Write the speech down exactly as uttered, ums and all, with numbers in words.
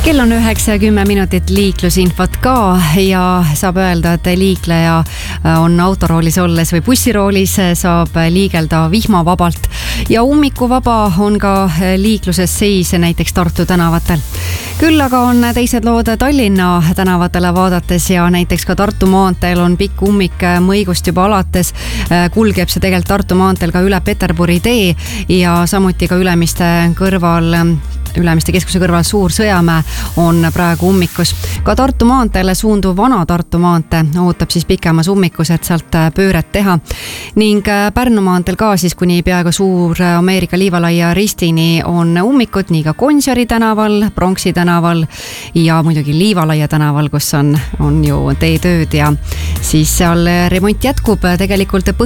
Kell on üheksa ja kümme minutit liiklusinfot ka ja saab öelda, et liikleja on autoroolis olles või bussiroolis, saab liigelda vihmavabalt ja ummikuvaba on ka liikluses seis näiteks Tartu tänavatel. Küll aga on teised lood Tallinna tänavatele vaadates ja näiteks ka Tartu maanteel on pikk ummik Mõigust juba alates. Kulgeb see tegelikult Tartu maanteel ka üle Peterburi tee ja samuti ka Ülemiste kõrval Ülemiste keskuse kõrval Suur Sõjamäe on praegu ummikus. Ka Tartu maanteele suunduv Vana Tartu maantee ootab siis pikemas ummikus, et sealt pööret teha. Ning Pärnu maanteel ka siis kuni peaaegu Suur Ameerika liivalaia ristini on ummikud nii ka Gonsiori tänaval, Pronksi tänaval ja muidugi Liivalaia tänaval, kus on, on ju teetööd ja siis seal remont jätkub tegelikult